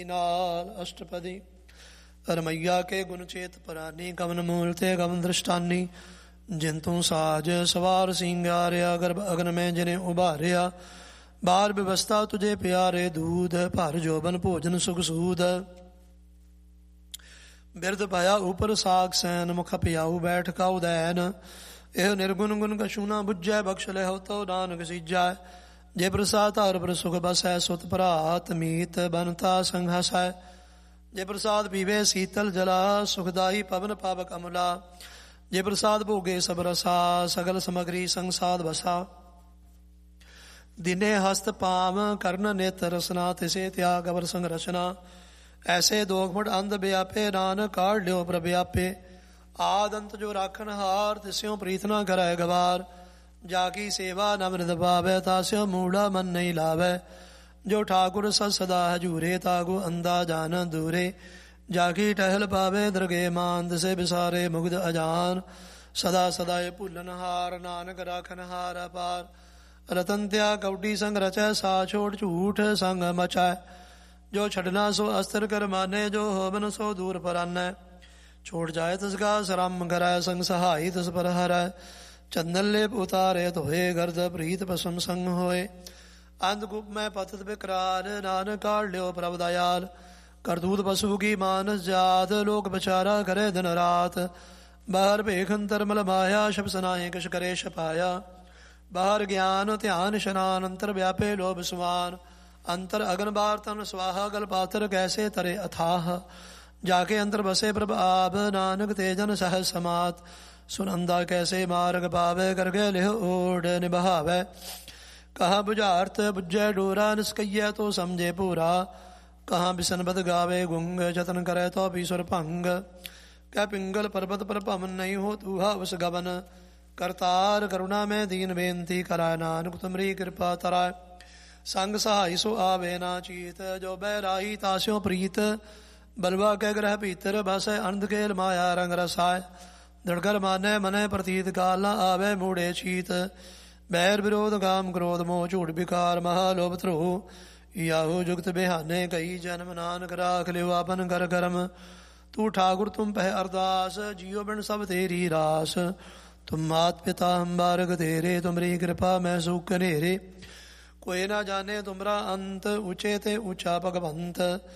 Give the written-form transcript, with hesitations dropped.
नाल अष्टपदी रमैया के गुण चेत परानी कवन मूल ते कवन दृष्टानी जिंतु साज सवार सिंगारिया गर्भ अग्न में जिने उबारिया बार व्यवस्था तुझे प्यारे दूध भर जोबन भोजन सुख सूद बिरद पाया ऊपर साग सैन मुख पियाऊ बैठ का उदैन एह निर्गुण गुण कछु न बुझै बख्श लहो तो नानक सीजै जे प्रसाद हर पर सुख बसै सुत भरात मीत बनता संघसै जे प्रसाद पीवे शीतल जला सुखदाई पवन पावक अमला जे प्रसाद भोगे सब रसा सगल समग्री संसाद बसा दिने हस्त पाम कर्ण नेत्र रसना तिसे त्याग अवर संग रचना ऐसे दोखमठ अंध व्यापे नानक काढ़ ल्यो प्रव्यापे आदंत जो राखन हार तिस्यों प्रीतना करै गवार जाकी सेवा नमृत पावै तास्यो मूढ़ा मन नहीं लावै जो ठाकुर सदा हजूरे तागु अंधा जान दूरे जाकी टहल पावे दरगे मांद से बिसारे मुग्ध अजान सदा सदा भूलन हार नानक राखन हार अपार रतन त्या कौटी संग रचै सा छोड़ झूठ संग मचाय जो छड़ना सो अस्त्र कर माने जो होवन सो दूर परानै छोड़ जाए तसका शरम कराय संग सहाय तस पर हरै चंदन लेप उतारे धोए गर्द प्रीत पसम संग होए अंधकूप में पतत विकराल नानक काढ़ ल्यो प्रभ दयाल करतूत पशु की मानस जात लोक बचारा करे दिन रात बाहर भेखंतर मल माया शब सनाए कश करे छपाया बाहर ज्ञान ध्यान शनान अंतर व्यापे लोभ सुमान अंतर अगन बार तन स्वाहा गल पात्र कैसे तरे अथाह जाके अंतर बसे प्रभ आप नानक तेजन सह समात सुनंदा कैसे मार्ग पावे करगे लिह ओढ़ निभावे कहाँ बुझार्थ बुझे डोरा निष्कैय तो समझे पूरा कहाँ बिसन बद गावे गुंग जतन करे तो पीसुर भंग क्या पिंगल पर्वत पर पवन नहीं हो तूहा उस गवन करतार करुणा में दीन बेनती कराय नानक तुमरी कृपा तराय संग सहाय सो आवे ना चीत जो बैराही तास्यो प्रीत बलवा के ग्रह भीतर बसै अंधकेल माया रंग रसाय दड़कर माने मने प्रतीत काल न आवे मूढ़े शीत बैर विरोध काम क्रोध मोह झूठ विकार महालोभ ध्रोह याहू जुगत बेहाने कई जन्म नानक राख लियो अपन कर करम तू ठाकुर तुम पह अरदास जियो बिन सब तेरी रास तुम मात पिता हम बारक तेरे तुमरी कृपा मैं सुख नेरे कोई ना जाने तुमरा अंत ऊंचे ते ऊंचा भगवंत